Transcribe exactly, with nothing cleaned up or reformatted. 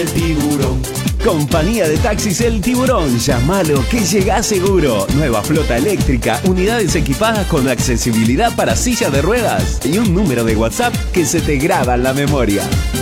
El Tiburón. Compañía de Taxis El Tiburón, llámalo que llegás seguro. Nueva flota eléctrica, unidades equipadas con accesibilidad para silla de ruedas y un número de WhatsApp que se te graba en la memoria.